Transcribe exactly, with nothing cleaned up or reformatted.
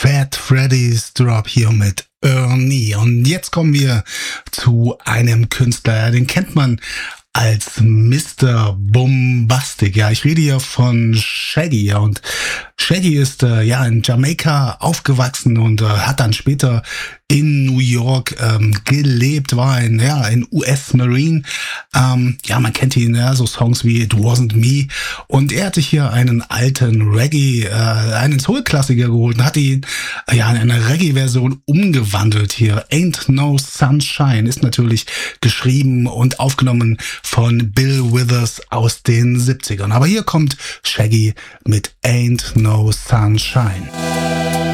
Fat Freddy's Drop hier mit Ernie. Und jetzt kommen wir zu einem Künstler, den kennt man als Mister Boombastic. Ja, ich rede hier von Shaggy. Ja, und Shaggy ist äh, ja in Jamaika aufgewachsen und äh, hat dann später in New York ähm, gelebt, war ein, ja, ein U S Marine. Ähm, ja, man kennt ihn, ja, so Songs wie It Wasn't Me. Und er hatte hier einen alten Reggae, äh, einen Soul-Klassiker geholt und hat ihn äh, ja in eine Reggae-Version umgewandelt hier. Ain't No Sunshine ist natürlich geschrieben und aufgenommen von Bill Withers aus den siebzigern. Aber hier kommt Shaggy mit Ain't No Sunshine.